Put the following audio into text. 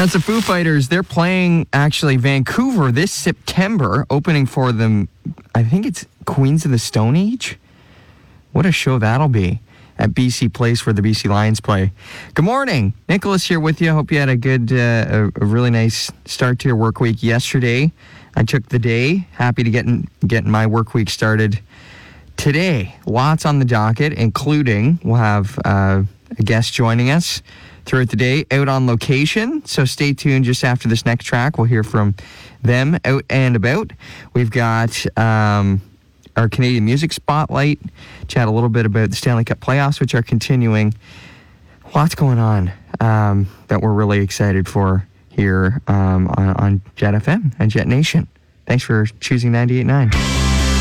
That's the Foo Fighters. They're playing, actually, Vancouver this September, opening for them, I think it's Queens of the Stone Age. What a show that'll be at BC Place where the BC Lions play. Good morning. Nicholas here with you. Hope you had a good, a really nice start to your work week yesterday. I took the day. Happy to getting my work week started today. Lots on the docket, including we'll have a guest joining us throughout the day out on location. So stay tuned. Just after this next track, we'll hear from them out and about. We've got our Canadian Music Spotlight, chat a little bit about the Stanley Cup playoffs, which are continuing. Lots going on that we're really excited for here on Jet FM and Jet Nation. Thanks for choosing 98.9.